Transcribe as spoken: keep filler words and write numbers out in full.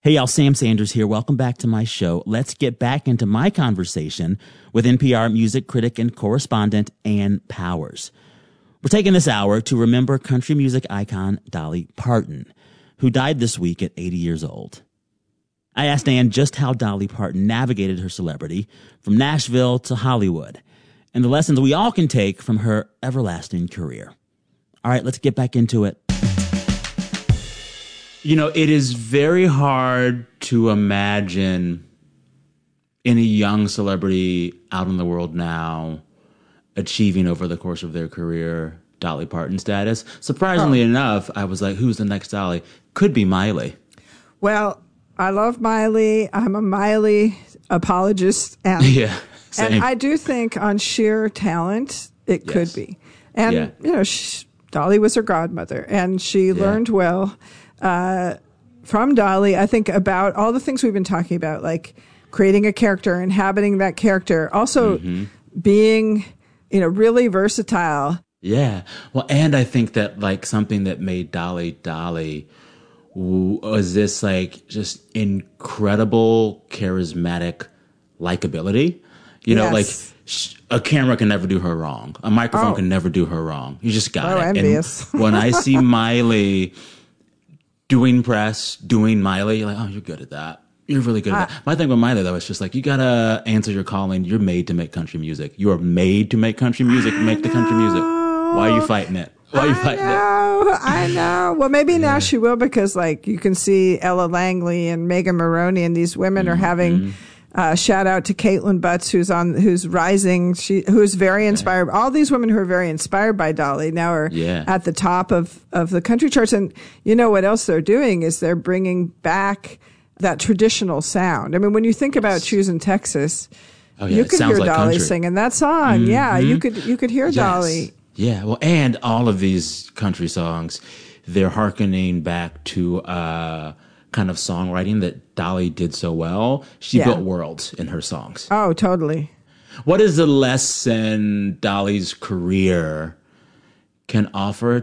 Hey, y'all, Sam Sanders here. Welcome back to my show. Let's get back into my conversation with N P R music critic and correspondent Ann Powers. We're taking this hour to remember country music icon Dolly Parton, who died this week at eighty years old. I asked Ann just how Dolly Parton navigated her celebrity from Nashville to Hollywood and the lessons we all can take from her everlasting career. All right, let's get back into it. You know, it is very hard to imagine any young celebrity out in the world now achieving over the course of their career Dolly Parton status. Surprisingly oh. enough, I was like, who's the next Dolly? Could be Miley. Well, I love Miley. I'm a Miley apologist. And, yeah, same. and I do think on sheer talent, it yes. could be. And, yeah. you know, she, Dolly was her godmother, and she yeah. learned well uh, from Dolly, I think, about all the things we've been talking about, like creating a character, inhabiting that character, also mm-hmm. being, you know, really versatile. Yeah. Well, and I think that, like, something that made Dolly Dolly was this, like, just incredible, charismatic likability. You know, yes. like, sh- a camera can never do her wrong. A microphone oh. can never do her wrong. You just got oh, it. Envious. And when I see Miley doing press, doing Miley, you're like, oh, you're good at that. You're really good at uh, that. My thing with Miley, though, is just like, you got to answer your calling. You're made to make country music. You are made to make country music. Make the country music. Why are you fighting it? Why are you fighting I know, it? I know. Well, maybe yeah. now she will, because, like, you can see Ella Langley and Megan Maroney, and these women mm-hmm. are having... Uh, shout out to Caitlin Butts, who's on, who's rising. She, who's very inspired. All these women who are very inspired by Dolly now are yeah. at the top of, of the country charts. And you know what else they're doing is they're bringing back that traditional sound. I mean, when you think yes. about Choosing Texas, oh, yeah. you could hear like Dolly country. singing that song. Mm-hmm. Yeah, you could, you could hear yes. Dolly. Yeah. Well, and all of these country songs, they're hearkening back to, uh, kind of songwriting that Dolly did so well. She yeah. built worlds in her songs. Oh, totally. What is the lesson Dolly's career can offer